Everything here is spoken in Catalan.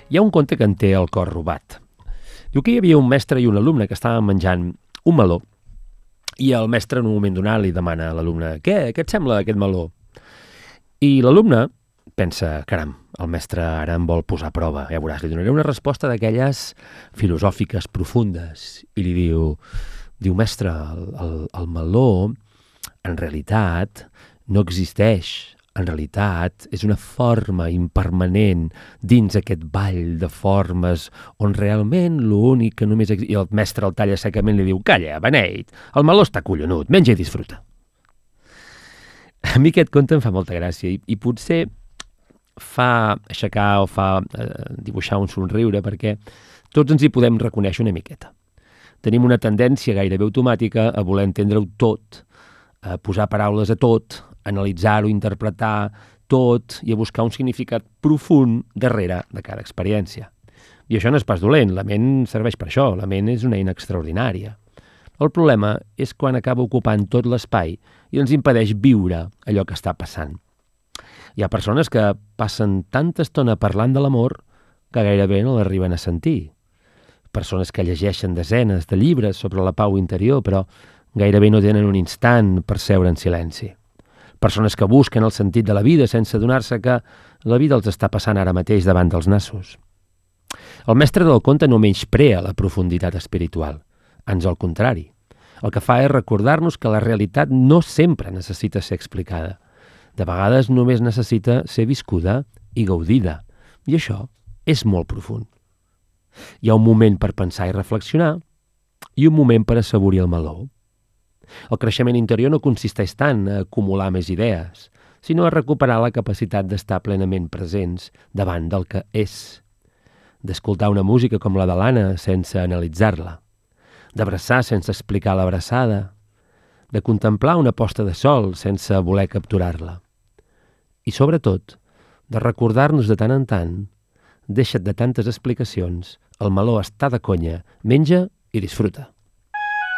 Hi ha un conte que en té el cor robat. Diu que hi havia un mestre i un alumne que estaven menjant un meló i el mestre en un moment donat li demana a l'alumne què et sembla aquest meló? I l'alumne pensa, caram, el mestre ara em vol posar a prova, ja veuràs, li donaré una resposta d'aquelles filosòfiques profundes i li diu mestre, el meló en realitat no existeix. En realitat, és una forma impermanent dins aquest ball de formes on realment l'únic que només existeix... I el mestre el talla secament i li diu calla, beneit, el meló està collonut, menja i disfruta. A mi aquest conte em fa molta gràcia i potser fa aixecar o fa dibuixar un somriure perquè tots ens hi podem reconèixer una miqueta. Tenim una tendència gairebé automàtica a voler entendre-ho tot, a posar paraules a tot, analitzar-ho, interpretar tot i a buscar un significat profund darrere de cada experiència. I això no és pas dolent, la ment serveix per això, la ment és una eina extraordinària. El problema és quan acaba ocupant tot l'espai i ens impedeix viure allò que està passant. Hi ha persones que passen tanta estona parlant de l'amor que gairebé no l'arriben a sentir. Persones que llegeixen desenes de llibres sobre la pau interior, però gairebé no tenen un instant per seure en silenci. Persones que busquen el sentit de la vida sense adonar-se que la vida els està passant ara mateix davant dels nassos. El mestre del conte no menysprea la profunditat espiritual, ans al contrari. El que fa és recordar-nos que la realitat no sempre necessita ser explicada. De vegades només necessita ser viscuda i gaudida, i això és molt profund. Hi ha un moment per pensar i reflexionar i un moment per assaborir el meló. El creixement interior no consisteix tant a acumular més idees, sinó a recuperar la capacitat d'estar plenament presents davant del que és, d'escoltar una música com la de l'Anna sense analitzar-la, d'abraçar sense explicar l'abraçada, de contemplar una posta de sol sense voler capturar-la. I, sobretot, de recordar-nos de tant en tant, deixa't de tantes explicacions, el meló està de conya, menja i disfruta.